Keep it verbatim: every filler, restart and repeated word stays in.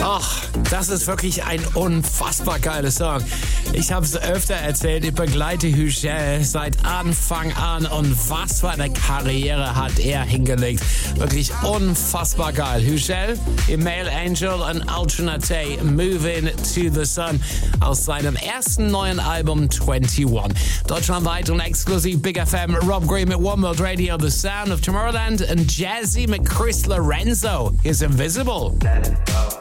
Ach, das ist wirklich ein unfassbar geiler Song. Ich habe es öfter erzählt, ich begleite Hügel seit Anfang an und was für eine Karriere hat er hingelegt. Wirklich unfassbar geil. Hügel, Email Angel und Alternate, Moving to the Sun aus seinem ersten neuen Album einundzwanzig. Deutschlandweit und exklusiv Big F M, Rob Green mit One World Radio, The Sound of Tomorrowland und Jazzy mit Chris Lorenzo. Here's Invisible.